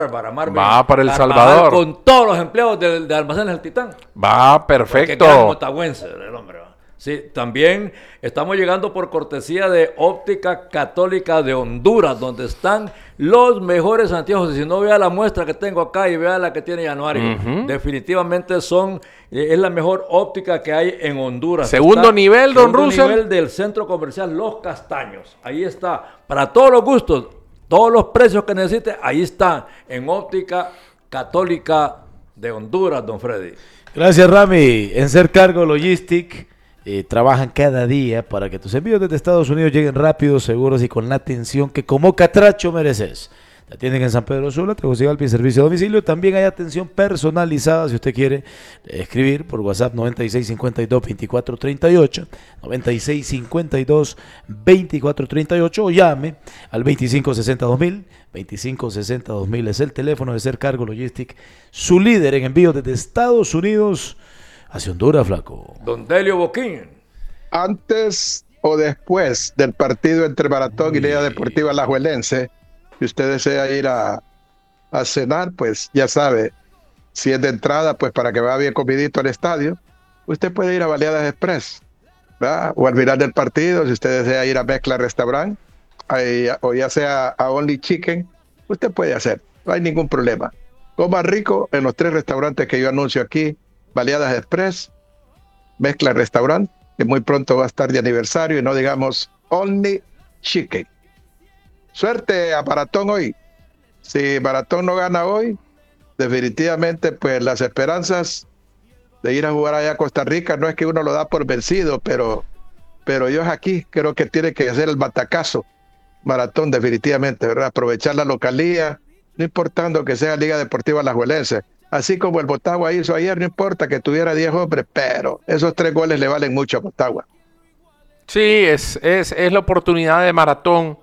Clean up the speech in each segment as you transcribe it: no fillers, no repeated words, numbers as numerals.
Va para El Salvador. Con todos los empleados de Almacenes del Titán. Va, perfecto. Porque motagüense el hombre. Sí, también estamos llegando por cortesía de Óptica Católica de Honduras, donde están los mejores anteojos. Y si no, vea la muestra que tengo acá y vea la que tiene Januario. Definitivamente es la mejor óptica que hay en Honduras. Segundo nivel, don Russell. Segundo nivel del Centro Comercial Los Castaños. Ahí está, para todos los gustos, todos los precios que necesite, ahí está, en Óptica Católica de Honduras, don Freddy. Gracias, Rami. En Ser Cargo Logistic trabajan cada día para que tus envíos desde Estados Unidos lleguen rápidos, seguros y con la atención que como catracho mereces. Te atienden en San Pedro Sula, Tegucigalpa y servicio a domicilio. También hay atención personalizada si usted quiere escribir por WhatsApp 9652-2438, 9652-2438 o llame al 2560-2000. 2560-2000 es el teléfono de Ser Cargo Logistic, su líder en envíos desde Estados Unidos hacia Honduras, flaco. Don Delio Boquín. Antes o después del partido entre Maratón y Liga Deportiva Alajuelense, si usted desea ir a cenar, pues ya sabe, si es de entrada, pues para que vaya bien comidito al estadio, usted puede ir a Baleadas Express, ¿verdad? O al final del partido, si usted desea ir a Mezcla Restaurant, o ya sea a Only Chicken, usted puede hacer, no hay ningún problema. Coma rico en los 3 restaurantes que yo anuncio aquí: Baleadas Express, Mezcla Restaurant, que muy pronto va a estar de aniversario, y no digamos Only Chicken. Suerte a Maratón hoy. Si Maratón no gana hoy, definitivamente pues las esperanzas de ir a jugar allá a Costa Rica, no es que uno lo da por vencido, pero yo aquí creo que tiene que hacer el batacazo Maratón, definitivamente, ¿verdad? Aprovechar la localía, no importando que sea Liga Deportiva Alajuelense. Así como el Motagua hizo ayer, no importa que tuviera 10 hombres, pero esos 3 goles le valen mucho a Motagua. Sí, es la oportunidad de Maratón.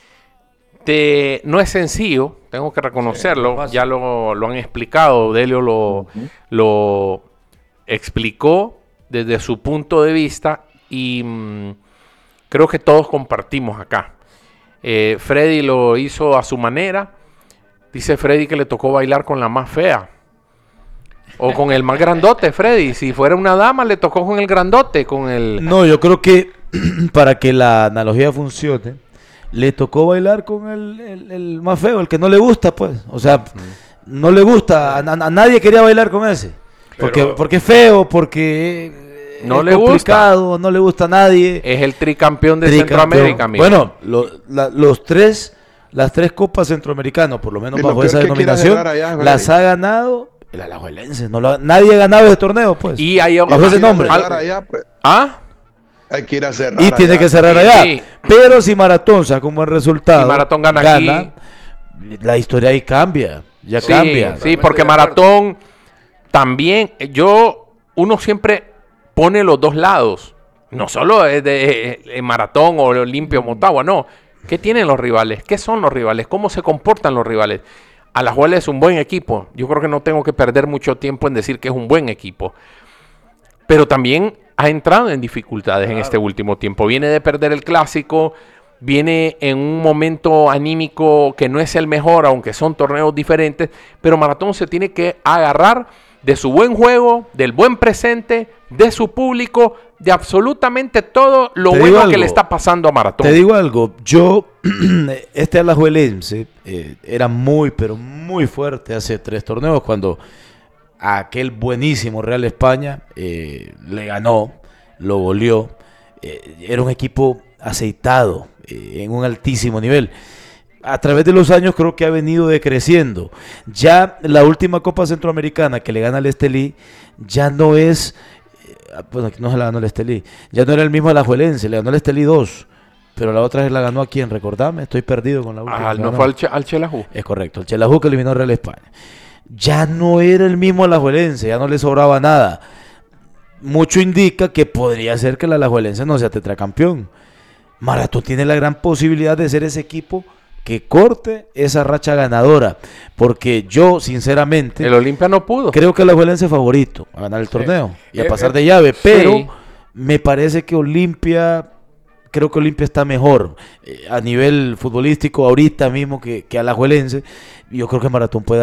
No es sencillo, tengo que reconocerlo, ya lo han explicado, Delio lo explicó desde su punto de vista y creo que todos compartimos acá. Freddy lo hizo a su manera. Dice Freddy que le tocó bailar con la más fea. O con el más grandote, Freddy. Si fuera una dama, le tocó con el grandote, con el... No, yo creo que para que la analogía funcione, le tocó bailar con el más feo, el que no le gusta, pues. O sea, no le gusta. A nadie quería bailar con ese. Porque es feo, porque... No es le complicado, gusta. No le gusta a nadie. Es el tricampeón de Centroamérica, amigo. Bueno, las 3 copas centroamericanas, por lo menos bajo esa denominación, las ha ganado el Alajuelense. Nadie ha ganado ese torneo, pues. Y hay bajo ese nombre. Hay que ir a cerrar. Y tiene que cerrar allá. Sí. Pero si Maratón saca un buen resultado, si Maratón gana aquí, la historia ahí cambia. Cambia. Sí, porque Maratón también, uno siempre pone los dos lados. No solo es de Maratón o Olimpia o Motagua, no. ¿Qué tienen los rivales? ¿Qué son los rivales? ¿Cómo se comportan los rivales? Alajuelense es un buen equipo. Yo creo que no tengo que perder mucho tiempo en decir que es un buen equipo. Pero también ha entrado en dificultades en este último tiempo. Viene de perder el clásico, viene en un momento anímico que no es el mejor, aunque son torneos diferentes, pero Maratón se tiene que agarrar de su buen juego, del buen presente, de su público, de absolutamente todo lo bueno que le está pasando a Maratón. Te digo algo, este Alajuelense era muy, pero muy fuerte hace 3 torneos, cuando a aquel buenísimo Real España le ganó, lo goleó. Era un equipo aceitado, en un altísimo nivel. A través de los años creo que ha venido decreciendo. Ya la última Copa Centroamericana que le gana al Estelí ya no es... Bueno, no se la ganó el Estelí. Ya no era el mismo Alajuelense, le ganó el Estelí 2. Pero la otra vez la ganó a quién, recordame, estoy perdido con la última. ¿No fue al Xelajú? Es correcto, el Xelajú que eliminó al Real España. Ya no era el mismo Alajuelense, ya no le sobraba nada. Mucho indica que podría ser que el Alajuelense no sea tetracampeón. Maratón tiene la gran posibilidad de ser ese equipo que corte esa racha ganadora, porque yo sinceramente el Olimpia no pudo, creo que el Alajuelense es favorito a ganar el torneo y a pasar de llave, pero me parece que Olimpia creo que Olimpia está mejor a nivel futbolístico ahorita mismo que Alajuelense. Yo creo que Maratón puede